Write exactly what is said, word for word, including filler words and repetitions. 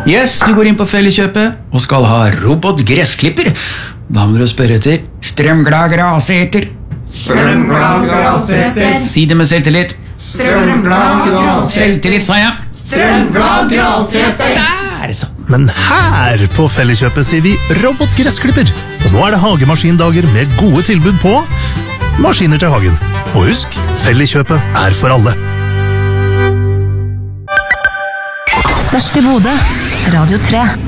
Yes, du går inn på Felleskjøpet og skal ha robotgressklipper. Da må du spørre etter strømglad graseter. Strømglad graseter. Si det med selvtillit. Strømglad graseter. Selvtillit, sa jeg. Strømglad graseter. Der, så. Men her på Felleskjøpet sier vi robotgressklipper. Og nå er det hagemaskindager med gode tilbud på maskiner til hagen. Og husk, Felleskjøpet er for alle. Størst i Bodø, Radio tre.